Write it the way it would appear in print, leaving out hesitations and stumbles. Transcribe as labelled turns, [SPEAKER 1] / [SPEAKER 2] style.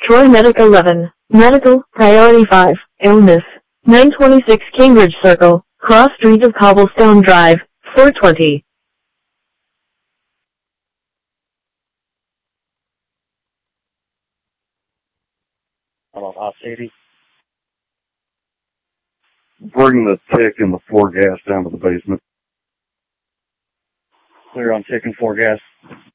[SPEAKER 1] Troy Medic 11, Medical, Priority 5, Illness, 926 Cambridge Circle, Cross Street of Cobblestone Drive, 420.
[SPEAKER 2] Hello, off-duty.
[SPEAKER 3] Bring the tick and the 4 gas down to the basement.
[SPEAKER 2] Clear on tick and 4 gas.